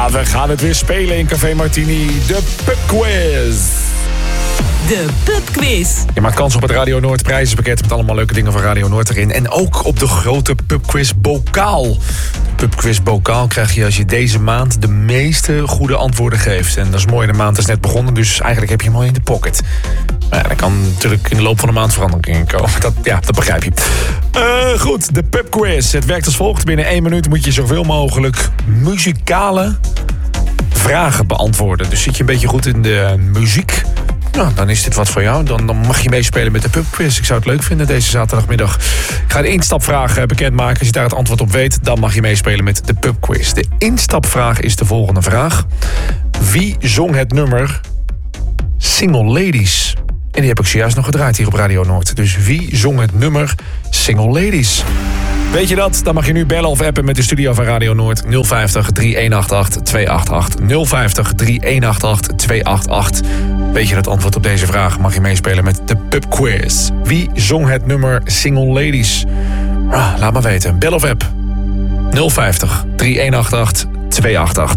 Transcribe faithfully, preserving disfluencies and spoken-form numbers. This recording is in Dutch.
Ja, we gaan het weer spelen in Café Martini. De pubquiz. De pubquiz. Je maakt kans op het Radio Noord prijzenpakket met allemaal leuke dingen van Radio Noord erin. En ook op de grote pubquiz bokaal. De pubquiz bokaal krijg je als je deze maand de meeste goede antwoorden geeft. En dat is mooi, de maand is net begonnen, dus eigenlijk heb je hem al in de pocket. Maar ja, dat kan natuurlijk in de loop van de maand veranderingen komen. Dat, ja, dat begrijp je. Uh, goed, de pubquiz. Het werkt als volgt. Binnen één minuut moet je zoveel mogelijk muzikale vragen beantwoorden. Dus zit je een beetje goed in de muziek, nou, dan is dit wat voor jou. Dan, dan mag je meespelen met de pubquiz. Ik zou het leuk vinden deze zaterdagmiddag. Ik ga de instapvraag bekendmaken. Als je daar het antwoord op weet, dan mag je meespelen met de pubquiz. De instapvraag is de volgende vraag. Wie zong het nummer Single Ladies? En die heb ik zojuist nog gedraaid hier op Radio Noord. Dus wie zong het nummer Single Ladies? Weet je dat? Dan mag je nu bellen of appen met de studio van Radio Noord. nul vijftig, drie een acht acht, twee acht acht. nul vijftig, drie een acht acht, twee acht acht. Weet je het antwoord op deze vraag? Mag je meespelen met de pubquiz. Wie zong het nummer Single Ladies? Ah, laat maar weten. Bel of app. nul vijftig, drie een acht acht, twee acht acht.